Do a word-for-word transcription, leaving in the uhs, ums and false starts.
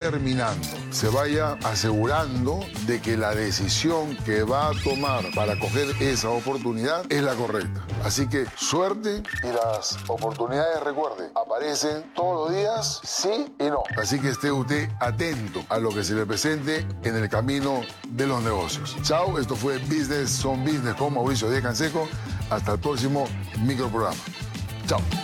terminando, se vaya asegurando de que la decisión que va a tomar para coger esa oportunidad es la correcta. Así que suerte, y las oportunidades, recuerde, aparecen todos los días, sí y no. Así que esté usted atento a lo que se le presente en el camino de los negocios. Chao, esto fue Business Son Business con Mauricio Díaz Canseco. Hasta el próximo microprograma. Chao.